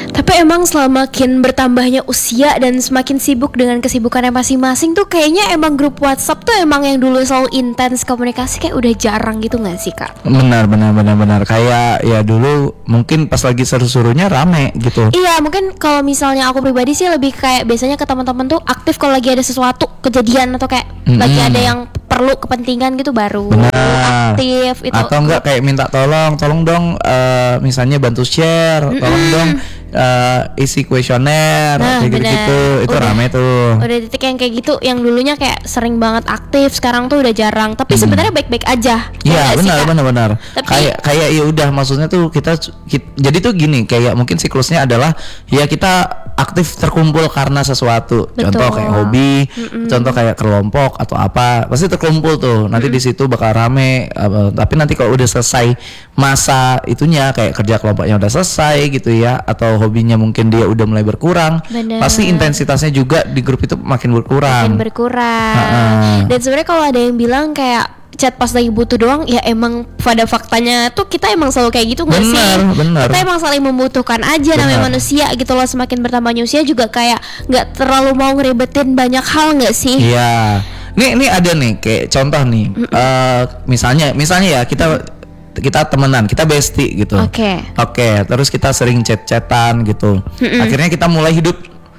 Tapi emang semakin bertambahnya usia dan semakin sibuk dengan kesibukannya masing-masing tuh kayaknya emang grup WhatsApp tuh emang yang dulu selalu intens komunikasi kayak udah jarang gitu gak sih Kak? Benar. Kayak ya dulu mungkin pas lagi seru-serunya rame gitu. Iya, mungkin kalau misalnya aku pribadi sih lebih kayak biasanya ke teman-teman tuh aktif kalau lagi ada sesuatu kejadian atau kayak lagi ada yang perlu kepentingan gitu baru aktif itu. Atau enggak kayak minta tolong dong misalnya bantu share, tolong dong isi kuesioner kayak gitu. Itu rame tuh. Udah titik yang kayak gitu yang dulunya kayak sering banget aktif, sekarang tuh udah jarang. Tapi sebenarnya baik-baik aja. Iya, benar. Kayak ya udah maksudnya tuh kita jadi tuh gini, kayak mungkin siklusnya adalah ya kita aktif terkumpul karena sesuatu. Betul. Contoh kayak hobi, contoh kayak kelompok atau apa. Pasti terkumpul tuh. Nanti di situ bakal rame. Tapi nanti kalau udah selesai masa itunya kayak kerja kelompoknya udah selesai gitu ya, atau hobinya mungkin dia udah mulai berkurang. Bener. Pasti intensitasnya juga di grup itu makin berkurang. Dan sebenarnya kalau ada yang bilang kayak chat pas lagi butuh doang, ya emang pada faktanya tuh kita emang selalu kayak gitu nggak sih? Bener. Kita emang saling membutuhkan aja, namanya manusia gitu loh. Semakin bertambahnya usia juga kayak nggak terlalu mau ngeribetin banyak hal nggak sih? Iya. Ini ada nih kayak contoh nih. Misalnya ya kita temenan, kita bestie gitu. Oke. Terus kita sering chat-chatan gitu. Akhirnya kita mulai hidup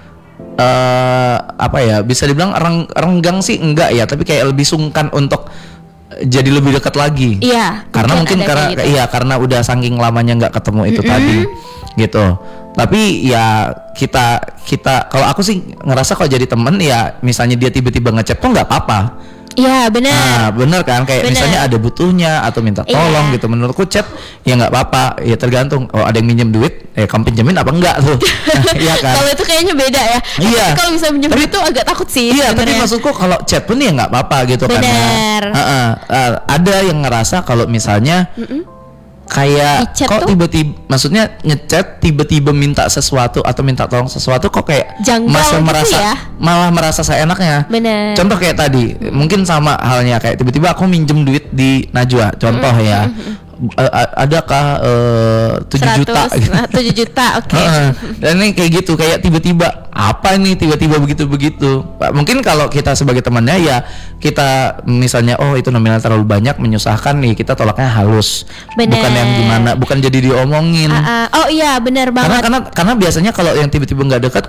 bisa dibilang renggang sih enggak ya, tapi kayak lebih sungkan untuk jadi lebih dekat lagi. Iya. Karena mungkin karena udah saking lamanya nggak ketemu itu tadi gitu. Tapi ya kita kalau aku sih ngerasa kalau jadi temen ya misalnya dia tiba-tiba ngechat tuh nggak apa-apa. Iya benar. Nah, bener kan kayak misalnya ada butuhnya atau minta tolong gitu. Menurutku chat ya nggak apa-apa. Ya tergantung. Oh ada yang minjem duit, kamu pinjemin apa enggak tuh? Iya kan. Kalau itu kayaknya beda ya. Iya. Kalau misalnya minjem duit tuh agak takut sih. Iya. Tapi maksudku kalau chat pun ya nggak apa-apa gitu. Bener. Karena ada yang ngerasa kalau misalnya kayak kok tiba-tiba maksudnya ngechat tiba-tiba minta sesuatu atau minta tolong sesuatu kok kayak janggal gitu ya? malah merasa seenaknya. Bener. Contoh kayak tadi mungkin sama halnya kayak tiba-tiba aku minjem duit di Najwa contoh ya. Adakah 7 juta gitu. 7 juta oke. Dan ini kayak gitu kayak tiba-tiba apa nih tiba-tiba begitu mungkin kalau kita sebagai temannya ya kita misalnya itu nominal terlalu banyak menyusahkan nih kita tolaknya halus. Bener. Bukan yang gimana bukan jadi diomongin. Oh iya benar banget karena biasanya kalau yang tiba-tiba nggak deket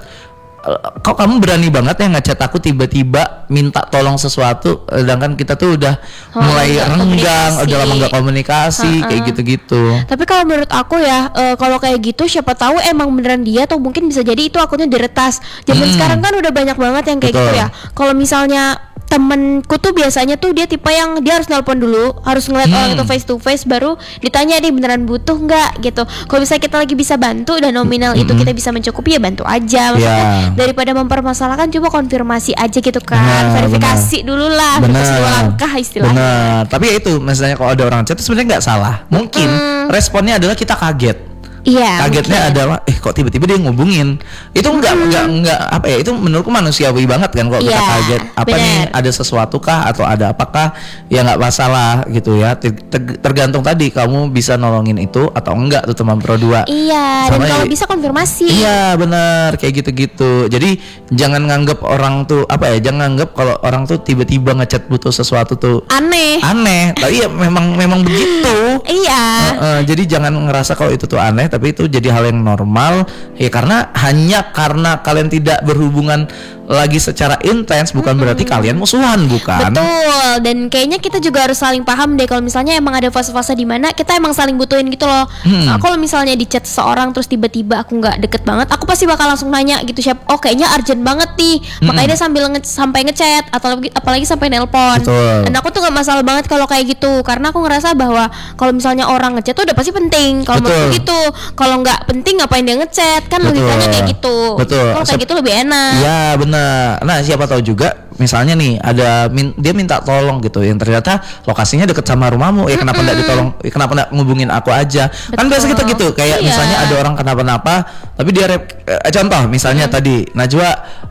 kok kamu berani banget ya ngechat aku tiba-tiba minta tolong sesuatu sedangkan kita tuh udah mulai renggang, udah lama nggak komunikasi kayak gitu-gitu. Tapi kalau menurut aku ya kalau kayak gitu siapa tahu emang beneran dia atau mungkin bisa jadi itu akunnya diretas. Zaman sekarang kan udah banyak banget yang kayak gitu ya. Kalau misalnya temenku tuh biasanya tuh dia tipe yang dia harus nelpon dulu, harus ngeliat orang itu face to face baru ditanya dia beneran butuh nggak gitu. Kalau misalnya kita lagi bisa bantu dan nominal itu kita bisa mencukupi ya bantu aja. Maksudnya daripada mempermasalahkan coba konfirmasi aja gitu kan. Verifikasi dulu lah, verifikasi 2 langkah istilahnya. Benar. Tapi ya itu misalnya kalau ada orang chat itu sebenarnya nggak salah. Mungkin responnya adalah kita kaget. Iya. Kagetnya adalah kok tiba-tiba dia ngubungin. Itu enggak apa ya, itu menurutku manusiawi banget kan kalau kita kaget. Apa nih ada sesuatu kah atau ada apakah? Ya enggak masalah gitu ya. Tergantung tadi kamu bisa nolongin itu atau enggak tuh teman Pro 2. Iya, dan kalau bisa konfirmasi. Iya, benar kayak gitu-gitu. Jadi jangan nganggep orang tuh jangan nganggep kalau orang tuh tiba-tiba ngechat butuh sesuatu tuh aneh. Tapi ya memang begitu. Iya. Jadi jangan ngerasa kalau itu tuh aneh, tapi itu jadi hal yang normal ya hanya karena kalian tidak berhubungan lagi secara intens bukan berarti kalian musuhan, bukan? Betul. Dan kayaknya kita juga harus saling paham deh kalau misalnya emang ada fase-fase di mana kita emang saling butuhin gitu loh. Kalau misalnya di chat seseorang terus tiba-tiba aku nggak deket banget, aku pasti bakal langsung nanya gitu, kayaknya urgent banget nih. Makanya dia sampai ngechat atau apalagi sampai nelpon. Dan aku tuh nggak masalah banget kalau kayak gitu karena aku ngerasa bahwa kalau misalnya orang ngechat tuh udah pasti penting. Kalau menurutku gitu. Kalau nggak penting ngapain dia ngechat? Kan logikanya kayak gitu. Kalau kayak gitu lebih enak. Iya benar. Nah siapa tahu juga misalnya nih dia minta tolong gitu yang ternyata lokasinya deket sama rumahmu ya kenapa nggak ditolong, kenapa nggak ngubungin aku aja. Kan biasa kita gitu kayak misalnya ada orang kenapa-napa tapi dia contoh misalnya tadi Najwa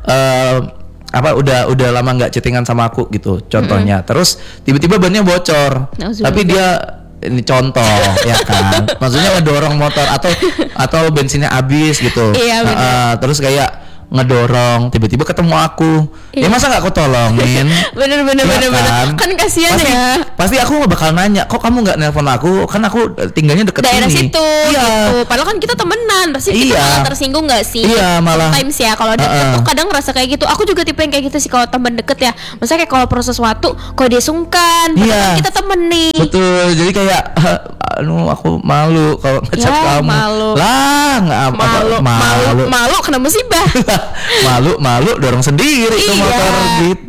udah lama nggak chattingan sama aku gitu contohnya. Terus tiba-tiba bannya bocor tapi dia ini contoh ya kan, maksudnya ngedorong motor atau bensinnya habis gitu. Iya, bener. Terus kayak ngedorong tiba-tiba ketemu aku, ya masa nggak aku tolongin? bener kan kasihan ya. Pasti aku nggak bakal nanya, kok kamu nggak nelpon aku, kan aku tinggalnya deket daerah sini. situ gitu. Padahal kan kita temenan, pasti kita malah tersinggung nggak sih? Iya, malah sometimes ya kalau deket tuh kadang ngerasa kayak gitu. Aku juga tipe yang kayak gitu sih kalau temen deket ya. Maksudnya kayak kalau proses sesuatu kok dia sungkan, padahal kan kita temen nih. Betul, jadi kayak aku malu kalau ngechat kamu. Malu. Lah, nggak apa malu kena musibah. malu dorong sendiri itu motor gitu.